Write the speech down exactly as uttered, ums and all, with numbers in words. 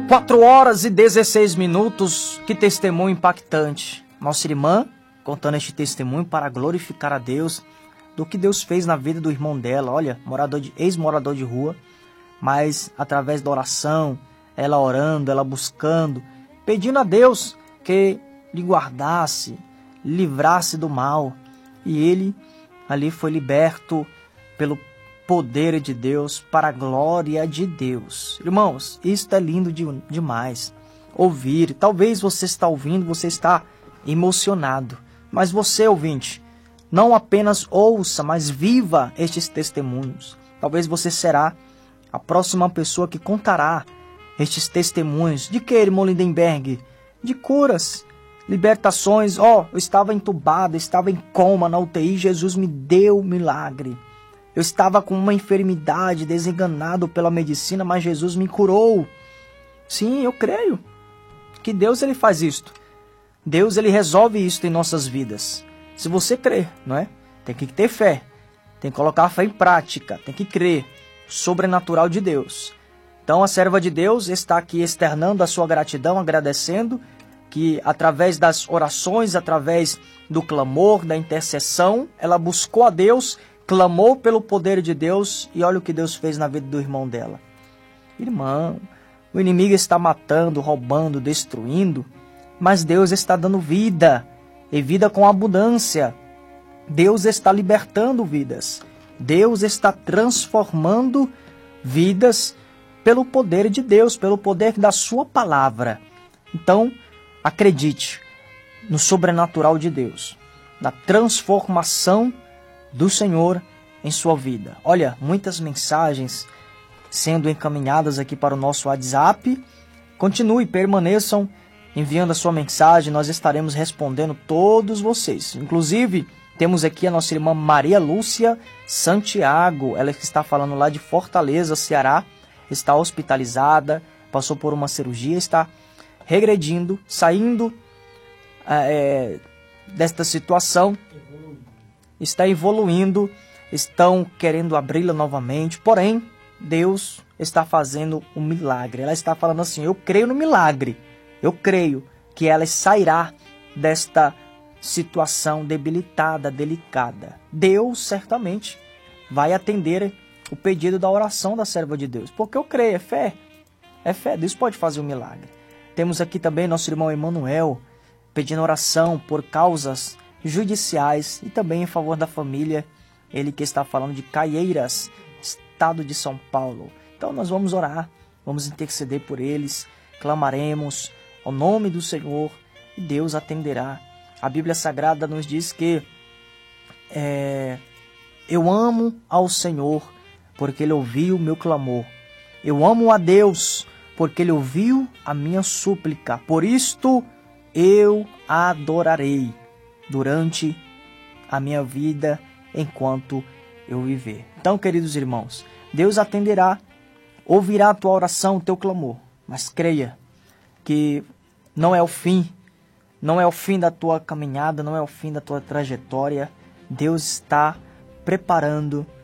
quatro horas e dezesseis minutos, que testemunho impactante. Nossa irmã contando este testemunho para glorificar a Deus do que Deus fez na vida do irmão dela. Olha, morador de, ex-morador de rua, mas através da oração, ela orando, ela buscando, pedindo a Deus que lhe guardasse, livrasse do mal. E ele ali foi liberto pelo poder de Deus, para a glória de Deus. Irmãos, isso é lindo de, demais. Ouvir, talvez você está ouvindo, você está emocionado. Mas você, ouvinte, não apenas ouça, mas viva estes testemunhos. Talvez você será a próxima pessoa que contará estes testemunhos. De que, irmão Lindenberg? De curas, libertações. Ó, oh, eu estava entubado, estava em coma na U T I, Jesus me deu milagre. Eu estava com uma enfermidade, desenganado pela medicina, mas Jesus me curou. Sim, eu creio que Deus ele faz isto. Deus ele resolve isto em nossas vidas. Se você crer, não é? Tem que ter fé. Tem que colocar a fé em prática. Tem que crer. Sobrenatural de Deus. Então a serva de Deus está aqui externando a sua gratidão, agradecendo que através das orações, através do clamor, da intercessão, ela buscou a Deus, clamou pelo poder de Deus e olha o que Deus fez na vida do irmão dela. Irmão, o inimigo está matando, roubando, destruindo, mas Deus está dando vida, e vida com abundância. Deus está libertando vidas. Deus está transformando vidas pelo poder de Deus, pelo poder da sua palavra. Então, acredite no sobrenatural de Deus, na transformação do Senhor em sua vida. Olha, muitas mensagens sendo encaminhadas aqui para o nosso WhatsApp. Continue, permaneçam enviando a sua mensagem, nós estaremos respondendo todos vocês. Inclusive, temos aqui a nossa irmã Maria Lúcia Santiago, ela que está falando lá de Fortaleza, Ceará, está hospitalizada, passou por uma cirurgia, está regredindo, saindo é, desta situação, está evoluindo, estão querendo abri-la novamente, porém, Deus está fazendo um milagre. Ela está falando assim, eu creio no milagre, eu creio que ela sairá desta situação debilitada, delicada. Deus certamente vai atender o pedido da oração da serva de Deus, porque eu creio, é fé, é fé, Deus pode fazer um milagre. Temos aqui também nosso irmão Emanuel pedindo oração por causas judiciais e também em favor da família, ele que está falando de Caieiras, estado de São Paulo. Então nós vamos orar, vamos interceder por eles, clamaremos ao nome do Senhor e Deus atenderá. A Bíblia Sagrada nos diz que é, eu amo ao Senhor porque Ele ouviu o meu clamor. Eu amo a Deus porque Ele ouviu a minha súplica. Por isto eu adorarei durante a minha vida enquanto eu viver. Então, queridos irmãos, Deus atenderá, ouvirá a tua oração, o teu clamor. Mas creia que não é o fim, não é o fim da tua caminhada, não é o fim da tua trajetória. Deus está preparando